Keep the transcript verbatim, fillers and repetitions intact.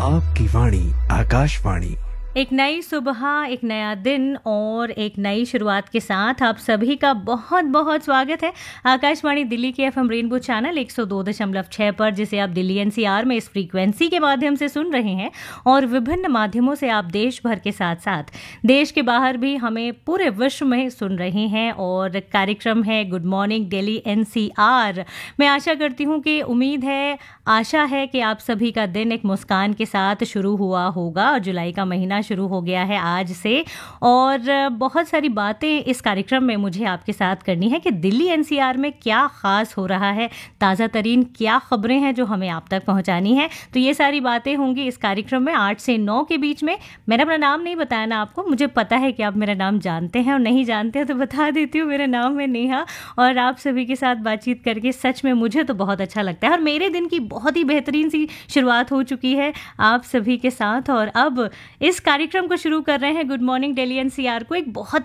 आपकी वाणी आकाशवाणी। एक नई सुबह, एक नया दिन और एक नई शुरुआत के साथ आप सभी का बहुत बहुत स्वागत है आकाशवाणी दिल्ली के एफएम रेनबो चैनल एक सौ दो दशमलव छह पर, जिसे आप दिल्ली एनसीआर में इस फ्रीक्वेंसी के माध्यम से सुन रहे हैं और विभिन्न माध्यमों से आप देश भर के साथ साथ देश के बाहर भी हमें पूरे विश्व में सुन रहे हैं। और कार्यक्रम है गुड मॉर्निंग दिल्ली एनसीआर। मैं आशा करती हूँ कि उम्मीद है, आशा है कि आप सभी का दिन एक मुस्कान के साथ शुरू हुआ होगा और जुलाई का महीना शुरू हो गया है आज से। और बहुत सारी बातें इस कार्यक्रम में मुझे आपके साथ करनी है कि दिल्ली एनसीआर में क्या खास हो रहा है, ताज़ा तरीन क्या खबरें हैं जो हमें आप तक पहुंचानी है। तो ये सारी बातें होंगी इस कार्यक्रम में आठ से नौ के बीच में। मैंने अपना नाम नहीं बताया ना आपको, मुझे पता है कि आप मेरा नाम जानते हैं और नहीं जानते हैं तो बता देती हूँ। मेरा नाम है नेहा और आप सभी के साथ बातचीत करके सच में मुझे तो बहुत अच्छा लगता है और मेरे दिन की बहुत ही बेहतरीन सी शुरुआत हो चुकी है आप सभी के साथ। और अब इस कार्यक्रम को शुरू कर रहे हैं गुड मॉर्निंग दिल्ली एनसीआर को एक बहुत